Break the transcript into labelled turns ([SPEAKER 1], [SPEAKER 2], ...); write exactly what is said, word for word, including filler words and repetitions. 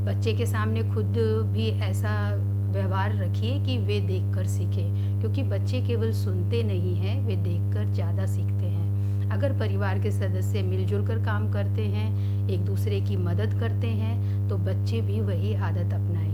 [SPEAKER 1] बच्चे के सामने खुद भी ऐसा व्यवहार रखिए कि वे देखकर सीखें, क्योंकि बच्चे केवल सुनते नहीं हैं, वे देखकर ज़्यादा सीखते हैं। अगर परिवार के सदस्य मिलजुल कर काम करते हैं, एक दूसरे की मदद करते हैं, तो बच्चे भी वही आदत अपनाएंगे।